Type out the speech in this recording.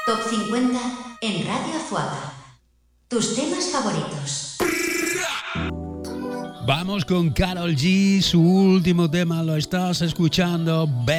Top 50 en Radio Azuaga. Tus temas favoritos. Vamos con Karol G, su último tema, lo estás escuchando.